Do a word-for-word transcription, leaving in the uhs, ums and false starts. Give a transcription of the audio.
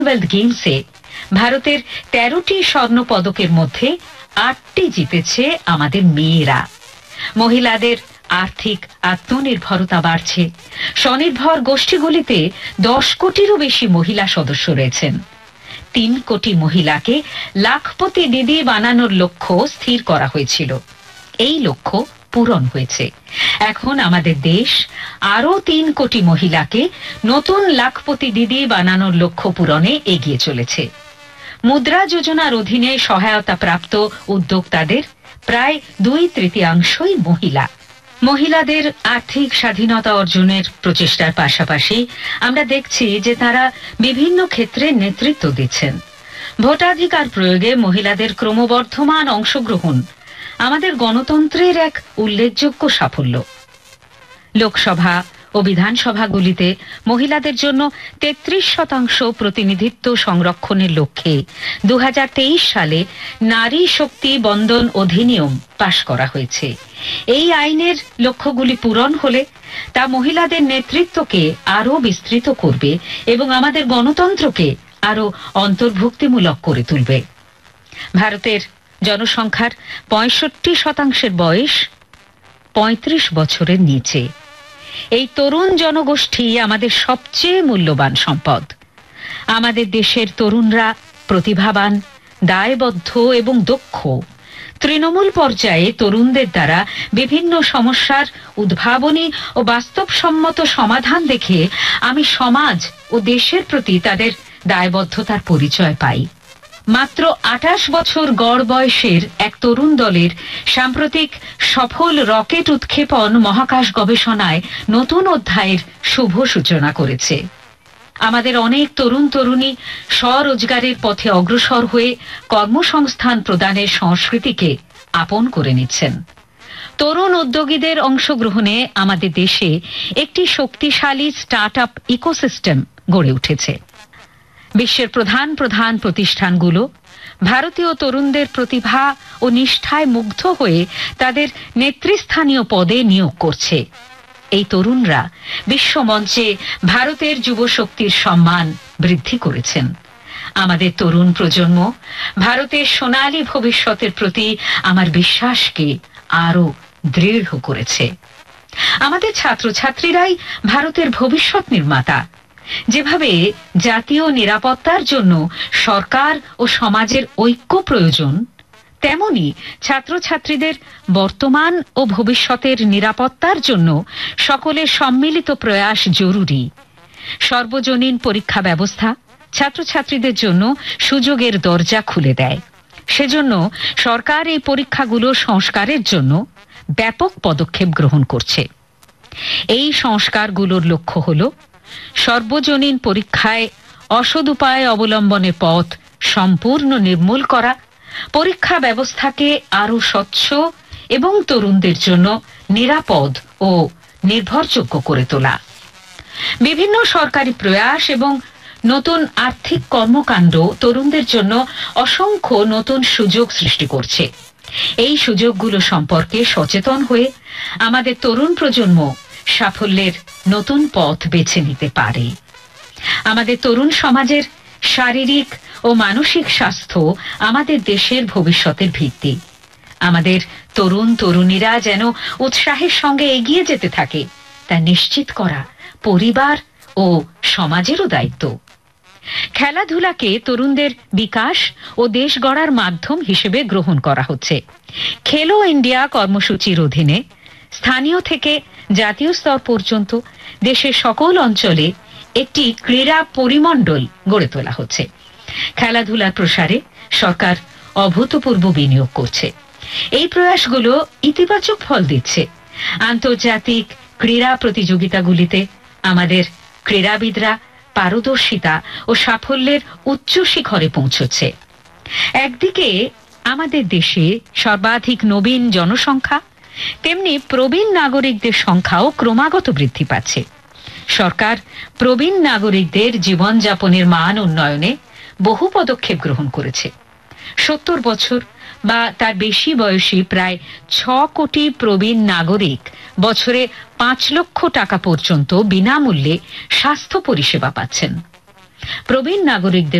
Commonwealth গেমসে ভারতের তেরোটি স্বর্ণ পদকের মধ্যে আটটি জিতেছে আমাদের মেয়েরা। মহিলাদের আর্থিক আত্মনির্ভরতা বাড়ছে। স্বনির্ভর গোষ্ঠীগুলিতে দশ কোটিরও বেশি মহিলা সদস্য রয়েছেন। তিন কোটি মহিলাকে লাখপতি দিদি বানানোর লক্ষ্য স্থির করা হয়েছিল। এই লক্ষ্য পূরণ হয়েছে। এখন আমাদের দেশ আরো তিন কোটি মহিলাকে নতুন লাখপতি দিদি বানানোর লক্ষ্য পূরণে এগিয়ে চলেছে। মুদ্রা যোজনার অধীনে সহায়তা প্রাপ্ত উদ্যোক্তাদের প্রায় দুই তৃতীয়াংশই মহিলা। মহিলাদের আর্থিক স্বাধীনতা অর্জনের প্রচেষ্টার পাশাপাশি আমরা দেখছি যে তারা বিভিন্ন ক্ষেত্রে নেতৃত্ব দিচ্ছেন। ভোটাধিকার প্রয়োগে মহিলাদের ক্রমবর্ধমান অংশগ্রহণ আমাদের গণতন্ত্রের এক উল্লেখযোগ্য সাফল্য। লোকসভা ও বিধানসভাগুলিতে মহিলাদের জন্য তেত্রিশ শতাংশ প্রতিনিধিত্ব সংরক্ষণের লক্ষ্যে দু হাজার তেইশ সালে নারী শক্তি বন্দন অধিনিয়ম পাশ করা হয়েছে। এই আইনের লক্ষ্যগুলি পূরণ হলে তা মহিলাদের নেতৃত্বকে আরও বিস্তৃত করবে এবং আমাদের গণতন্ত্রকে আরও অন্তর্ভুক্তিমূলক করে তুলবে। ভারতের জনসংখ্যার পঁয়ষট্টি শতাংশের বয়স পঁয়ত্রিশ বছরের নিচে। এই তরুণ জনগোষ্ঠী আমাদের সবচেয়ে মূল্যবান সম্পদ। আমাদের দেশের তরুণরা প্রতিভাবান, দায়বদ্ধ এবং দক্ষ। তৃণমূল পর্যায়ে তরুণদের দ্বারা বিভিন্ন সমস্যার উদ্ভাবনী ও বাস্তবসম্মত সমাধান দেখে আমি সমাজ ও দেশের প্রতি তাদের দায়বদ্ধতার পরিচয় পাই। মাত্র আঠাশ বছর গড় বয়সের এক তরুণ দলের সাম্প্রতিক সফল রকেট উৎক্ষেপণ মহাকাশ গবেষণায় নতুন অধ্যায়ের শুভ সূচনা করেছে। আমাদের অনেক তরুণ তরুণী স্বরোজগারের পথে অগ্রসর হয়ে কর্মসংস্থান প্রদানের সংস্কৃতিকে আপন করে নিচ্ছেন। তরুণ উদ্যোগীদের অংশগ্রহণে আমাদের দেশে একটি শক্তিশালী স্টার্ট আপ ইকোসিস্টেম গড়ে উঠেছে। বিশ্বের প্রধান প্রধান প্রতিষ্ঠানগুলো ভারতীয় তরুণদের প্রতিভা ও নিষ্ঠায় মুগ্ধ হয়ে তাদের নেতৃস্থানীয় পদে নিয়োগ করছে। এই তরুণরা বিশ্বমঞ্চে ভারতের যুবশক্তির সম্মান বৃদ্ধি করেছেন। আমাদের তরুণ প্রজন্ম ভারতের সোনালী ভবিষ্যতের প্রতি আমার বিশ্বাসকে আরো দৃঢ় করেছে। আমাদের ছাত্রছাত্রীরাই ভারতের ভবিষ্যৎ নির্মাতা। যেভাবে জাতীয় নিরাপত্তার জন্য সরকার ও সমাজের ঐক্য প্রয়োজন, তেমনি ছাত্রছাত্রীদের বর্তমান ও ভবিষ্যতের নিরাপত্তার জন্য সকলের সম্মিলিত প্রয়াস জরুরি। সর্বজনীন পরীক্ষা ব্যবস্থা ছাত্রছাত্রীদের জন্য সুযোগের দরজা খুলে দেয়। সেজন্য সরকার এই পরীক্ষাগুলো সংস্কারের জন্য ব্যাপক পদক্ষেপ গ্রহণ করছে। এই সংস্কারগুলোর লক্ষ্য হল সর্বজনীন পরীক্ষায় অসদুপায় অবলম্বনের পথ সম্পূর্ণ নির্মূল করা, পরীক্ষা ব্যবস্থাকে আরো স্বচ্ছ এবং তরুণদের জন্য নিরাপদ ও নির্ভরযোগ্য করে তোলা। বিভিন্ন সরকারি প্রয়াস এবং নতুন আর্থিক কর্মকাণ্ড তরুণদের জন্য অসংখ্য নতুন সুযোগ সৃষ্টি করছে। এই সুযোগগুলো সম্পর্কে সচেতন হয়ে আমাদের তরুণ প্রজন্ম সাফল্যের নতুন পথ বেছে নিতে পারে। আমাদের তরুণ সমাজের শারীরিক ও মানসিক স্বাস্থ্য আমাদের দেশের ভবিষ্যতের ভিত্তি। আমাদের তরুণ তরুণীরা যেন উৎসাহের সঙ্গে এগিয়ে যেতে থাকে তা নিশ্চিত করা পরিবার ও সমাজেরও দায়িত্ব। খেলাধুলাকে তরুণদের বিকাশ ও দেশ গড়ার মাধ্যম হিসেবে গ্রহণ করা হচ্ছে। খেলো ইন্ডিয়া কর্মসূচির অধীনে স্থানীয় থেকে জাতীয় স্তর পর্যন্ত দেশের সকল অঞ্চলে একটি ক্রীড়া পরিমণ্ডল গড়ে তোলা হচ্ছে। খেলাধুলার প্রসারে সরকার অভূতপূর্ব বিনিয়োগ করছে। এই প্রয়াসগুলো ইতিবাচক ফল দিচ্ছে। আন্তর্জাতিক ক্রীড়া প্রতিযোগিতাগুলিতে আমাদের ক্রীড়াবিদরা পারদর্শিতা ও সাফল্যের উচ্চ শিখরে পৌঁছচ্ছে। একদিকে আমাদের দেশে সর্বাধিক নবীন জনসংখ্যা, তেমনি প্রবীণ নাগরিকদের সংখ্যাও ক্রমাগত বৃদ্ধি পাচ্ছে। সরকার প্রবীণ নাগরিকদের জীবনযাপনের মান উন্নয়নে বহু পদক্ষেপ গ্রহণ করেছে। সত্তর বছর বা তার বেশি বয়সী প্রায় ছ কোটি প্রবীণ নাগরিক বছরে পাঁচ লক্ষ টাকা পর্যন্ত বিনামূল্যে স্বাস্থ্য পরিষেবা পাচ্ছেন। প্রবীণ নাগরিকদের